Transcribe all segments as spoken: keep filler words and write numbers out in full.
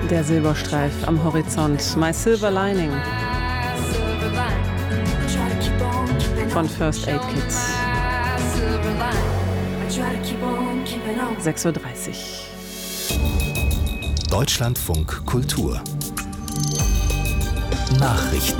Der Silberstreif am Horizont. My Silver Lining von First Aid Kids. sechs Uhr dreißig. Deutschlandfunk Kultur Nachrichten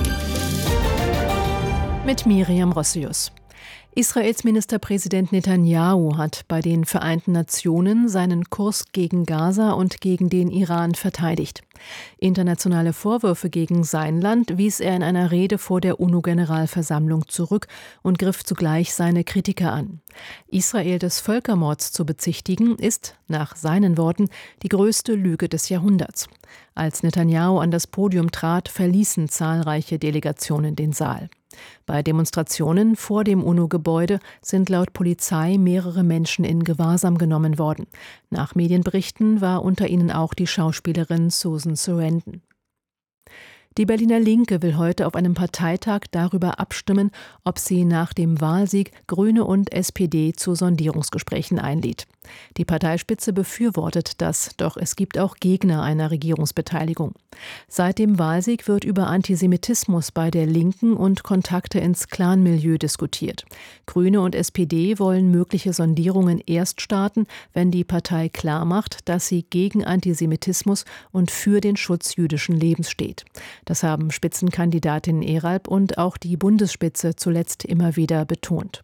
mit Miriam Rossius. Israels Ministerpräsident Netanyahu hat bei den Vereinten Nationen seinen Kurs gegen Gaza und gegen den Iran verteidigt. Internationale Vorwürfe gegen sein Land wies er in einer Rede vor der UNO-Generalversammlung zurück und griff zugleich seine Kritiker an. Israel des Völkermords zu bezichtigen, ist, nach seinen Worten, die größte Lüge des Jahrhunderts. Als Netanyahu an das Podium trat, verließen zahlreiche Delegationen den Saal. Bei Demonstrationen vor dem UNO-Gebäude sind laut Polizei mehrere Menschen in Gewahrsam genommen worden. Nach Medienberichten war unter ihnen auch die Schauspielerin Susan Sarandon. Die Berliner Linke will heute auf einem Parteitag darüber abstimmen, ob sie nach dem Wahlsieg Grüne und S P D zu Sondierungsgesprächen einlädt. Die Parteispitze befürwortet das, doch es gibt auch Gegner einer Regierungsbeteiligung. Seit dem Wahlsieg wird über Antisemitismus bei der Linken und Kontakte ins Clanmilieu diskutiert. Grüne und S P D wollen mögliche Sondierungen erst starten, wenn die Partei klarmacht, dass sie gegen Antisemitismus und für den Schutz jüdischen Lebens steht. Das haben Spitzenkandidatin Eralb und auch die Bundesspitze zuletzt immer wieder betont.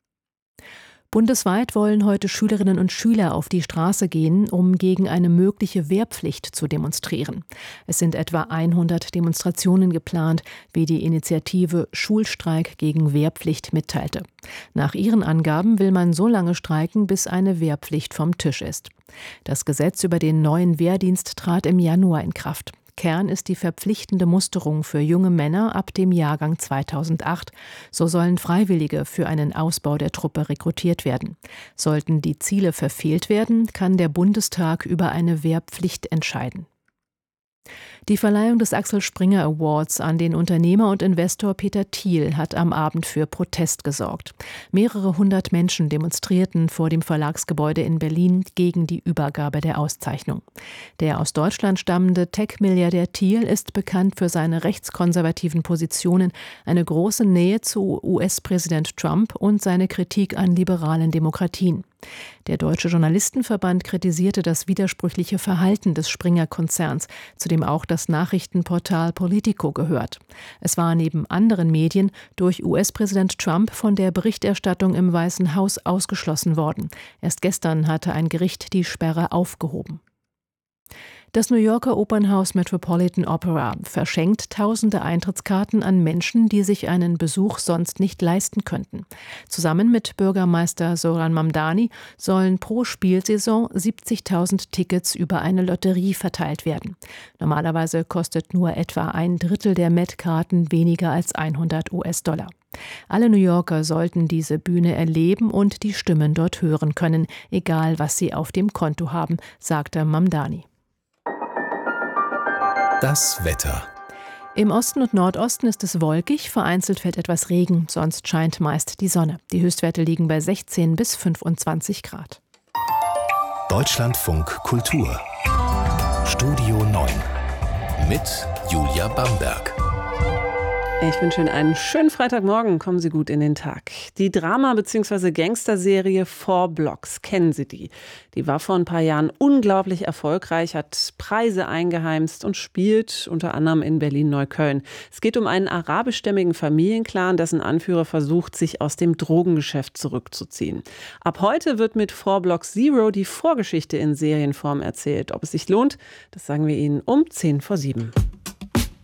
Bundesweit wollen heute Schülerinnen und Schüler auf die Straße gehen, um gegen eine mögliche Wehrpflicht zu demonstrieren. Es sind etwa hundert Demonstrationen geplant, wie die Initiative Schulstreik gegen Wehrpflicht mitteilte. Nach ihren Angaben will man so lange streiken, bis eine Wehrpflicht vom Tisch ist. Das Gesetz über den neuen Wehrdienst trat im Januar in Kraft. Kern ist die verpflichtende Musterung für junge Männer ab dem Jahrgang zweitausendacht. So sollen Freiwillige für einen Ausbau der Truppe rekrutiert werden. Sollten die Ziele verfehlt werden, kann der Bundestag über eine Wehrpflicht entscheiden. Die Verleihung des Axel Springer Awards an den Unternehmer und Investor Peter Thiel hat am Abend für Protest gesorgt. Mehrere hundert Menschen demonstrierten vor dem Verlagsgebäude in Berlin gegen die Übergabe der Auszeichnung. Der aus Deutschland stammende Tech-Milliardär Thiel ist bekannt für seine rechtskonservativen Positionen, eine große Nähe zu U S-Präsident Trump und seine Kritik an liberalen Demokratien. Der Deutsche Journalistenverband kritisierte das widersprüchliche Verhalten des Springer-Konzerns, zu dem auch das Nachrichtenportal Politico gehört. Es war neben anderen Medien durch U S-Präsident Trump von der Berichterstattung im Weißen Haus ausgeschlossen worden. Erst gestern hatte ein Gericht die Sperre aufgehoben. Das New Yorker Opernhaus Metropolitan Opera verschenkt tausende Eintrittskarten an Menschen, die sich einen Besuch sonst nicht leisten könnten. Zusammen mit Bürgermeister Zoran Mamdani sollen pro Spielsaison siebzigtausend Tickets über eine Lotterie verteilt werden. Normalerweise kostet nur etwa ein Drittel der Met-Karten weniger als hundert US-Dollar. Alle New Yorker sollten diese Bühne erleben und die Stimmen dort hören können, egal was sie auf dem Konto haben, sagte Mamdani. Das Wetter. Im Osten und Nordosten ist es wolkig, vereinzelt fällt etwas Regen, sonst scheint meist die Sonne. Die Höchstwerte liegen bei sechzehn bis fünfundzwanzig Grad. Deutschlandfunk Kultur Studio neun mit Julia Bamberg. Ich wünsche Ihnen einen schönen Freitagmorgen. Kommen Sie gut in den Tag. Die Drama- bzw. Gangsterserie Four Blocks, kennen Sie die? Die war vor ein paar Jahren unglaublich erfolgreich, hat Preise eingeheimst und spielt unter anderem in Berlin-Neukölln. Es geht um einen arabischstämmigen Familienclan, dessen Anführer versucht, sich aus dem Drogengeschäft zurückzuziehen. Ab heute wird mit Four Blocks Zero die Vorgeschichte in Serienform erzählt. Ob es sich lohnt, das sagen wir Ihnen um zehn vor sieben.